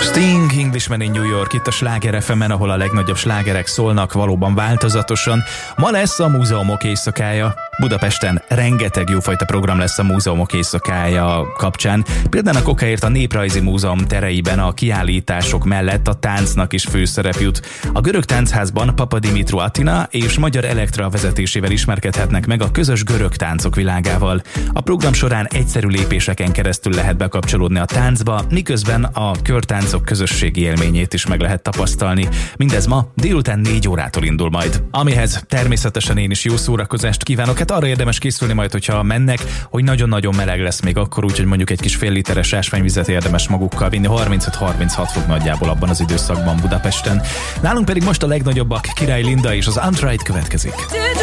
Sting, Englishman in New York, itt a Sláger FM-en, ahol a legnagyobb slágerek szólnak valóban változatosan. Ma lesz a múzeumok éjszakája. Budapesten rengeteg jófajta program lesz a múzeumok éjszakája kapcsán. Például a Kokáért a Néprajzi Múzeum tereiben a kiállítások mellett a táncnak is főszerep jut. A Görög Táncházban Papa Dimitru Attila és Magyar Elektra vezetésével ismerkedhetnek meg a közös görög táncok világával. A program során egyszerű lépéseken keresztül lehet bekapcsolódni a táncba, miközben a körtáncok közösségi élményét is meg lehet tapasztalni. Mindez ma délután 4 órától indul majd. Amihez természetesen én is jó szórakozást kívánok. Hát arra érdemes készülni majd, hogyha mennek, hogy nagyon-nagyon meleg lesz még akkor, úgyhogy mondjuk egy kis fél literes ásványvizet érdemes magukkal vinni. 35-36 fok nagyjából abban az időszakban Budapesten. Nálunk pedig most a legnagyobbak, Király Linda és az Untried következik.